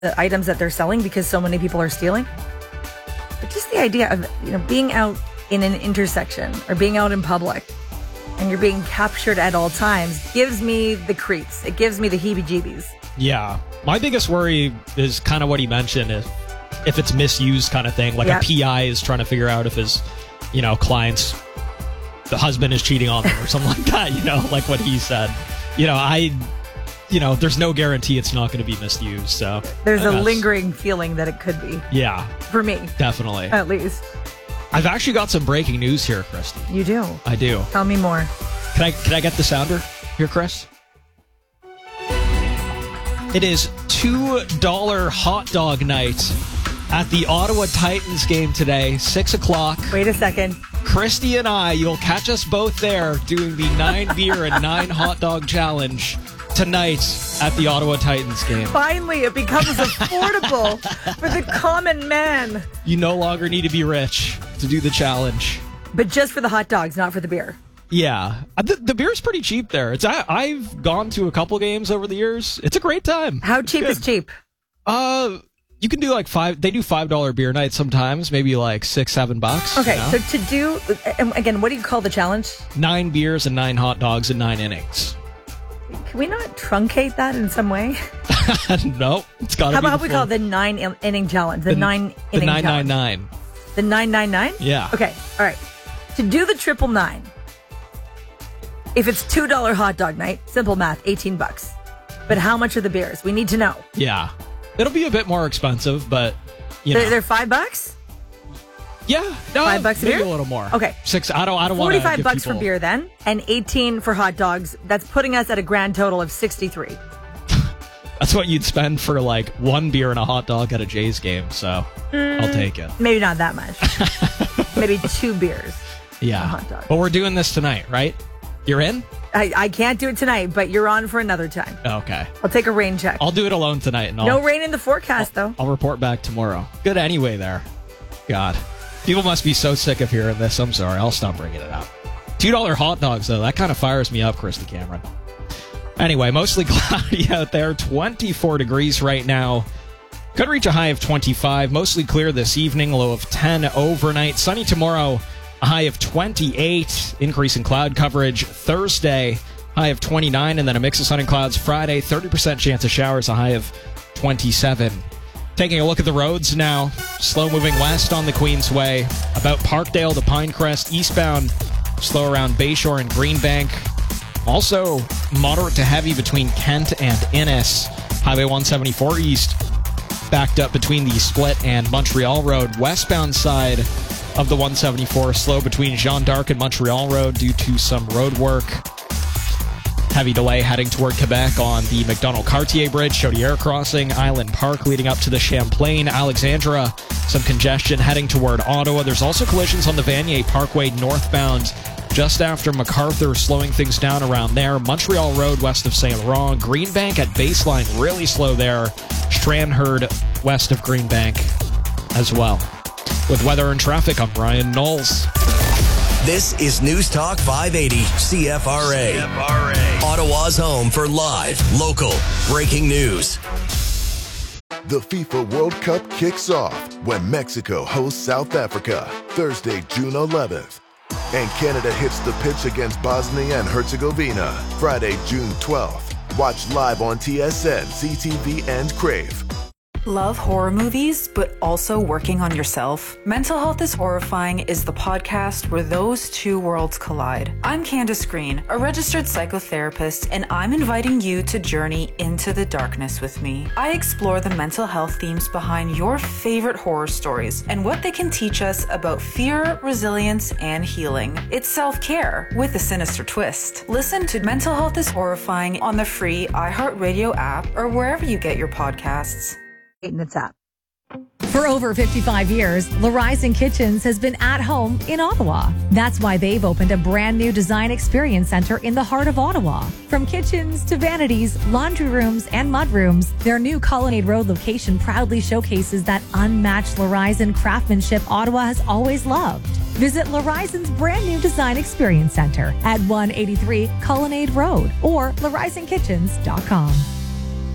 the items that they're selling because so many people are stealing. But just the idea of being out in an intersection or being out in public and you're being captured at all times gives me the creeps. It gives me the heebie-jeebies. Yeah. My biggest worry is kind of what he mentioned, if it's misused kind of thing. Like a PI is trying to figure out if his, client's, the husband is cheating on them or something like that, like what he said. There's no guarantee it's not going to be misused. So there's a lingering feeling that it could be. Yeah. For me. Definitely. At least. I've actually got some breaking news here, Christy. You do? I do. Tell me more. Can I get the sounder here, Chris? It is $2 hot dog night at the Ottawa Titans game today, 6 o'clock. Wait a second. Christy and you'll catch us both there doing the 9 beer and 9 hot dog challenge tonight at the Ottawa Titans game. Finally, it becomes affordable for the common man. You no longer need to be rich to do the challenge. But just for the hot dogs, not for the beer. Yeah. The beer's pretty cheap there. I've gone to a couple games over the years. It's a great time. How cheap is cheap? You can do they do $5 beer nights sometimes, maybe like $6-7. Okay, so to do, again, what do you call the challenge? 9 beers and 9 hot dogs in 9 innings. Can we not truncate that in some way? No, it's got to be. How about we call it the 9-inning challenge? The 9-inning challenge. The 999. The 999? Yeah. Okay, all right. To do the 999, if it's $2 hot dog night, simple math, $18. But how much are the beers? We need to know. Yeah. It'll be a bit more expensive, but they're $5? Yeah, no, $5 a maybe beer? a little more. Okay, $6. I don't want to. $45 for beer then, and 18 for hot dogs. That's putting us at a grand total of 63. That's what you'd spend for like 1 beer and a hot dog at a Jays game. So I'll take it. Maybe not that much. Maybe 2 beers. Yeah, and a hot dog. But we're doing this tonight, right? You're in? I can't do it tonight, but you're on for another time. Okay. I'll take a rain check. I'll do it alone tonight. And no rain in the forecast, though. I'll report back tomorrow. Good anyway there. God. People must be so sick of hearing this. I'm sorry. I'll stop bringing it up. $2 hot dogs, though. That kind of fires me up, Christy Cameron. Anyway, mostly cloudy out there. 24 degrees right now. Could reach a high of 25. Mostly clear this evening. Low of 10 overnight. Sunny tomorrow. A high of 28. Increase in cloud coverage. Thursday, high of 29. And then a mix of sun and clouds. Friday, 30% chance of showers. A high of 27. Taking a look at the roads now. Slow moving west on the Queensway. About Parkdale to Pinecrest. Eastbound, slow around Bayshore and Greenbank. Also, moderate to heavy between Kent and Innis. Highway 174 East, backed up between the Split and Montreal Road. Westbound side of the 174, slow between Jeanne d'Arc and Montreal Road due to some road work. Heavy delay heading toward Quebec on the McDonald-Cartier Bridge, Chaudière Crossing, Island Park leading up to the Champlain, Alexandra. Some congestion heading toward Ottawa. There's also collisions on the Vanier Parkway northbound just after MacArthur, slowing things down around there. Montreal Road west of St. Laurent. Greenbank at Baseline, really slow there. Stranraer west of Greenbank as well. With weather and traffic, I'm Ryan Knowles. This is News Talk 580 CFRA. Ottawa's home for live, local, breaking news. The FIFA World Cup kicks off when Mexico hosts South Africa Thursday, June 11th. And Canada hits the pitch against Bosnia and Herzegovina Friday, June 12th. Watch live on TSN, CTV, and Crave. Love horror movies, but also working on yourself? Mental Health is Horrifying is the podcast where those two worlds collide. I'm Candace Green, a registered psychotherapist, and I'm inviting you to journey into the darkness with me. I explore the mental health themes behind your favorite horror stories and what they can teach us about fear, resilience, and healing. It's self-care with a sinister twist. Listen to Mental Health is Horrifying on the free iHeartRadio app or wherever you get your podcasts. It's up. For over 55 years, Larizon Kitchens has been at home in Ottawa. That's why they've opened a brand new design experience center in the heart of Ottawa. From kitchens to vanities, laundry rooms, and mudrooms, their new Colonnade Road location proudly showcases that unmatched Larizon craftsmanship Ottawa has always loved. Visit Larizon's brand new design experience center at 183 Colonnade Road or LarizonKitchens.com.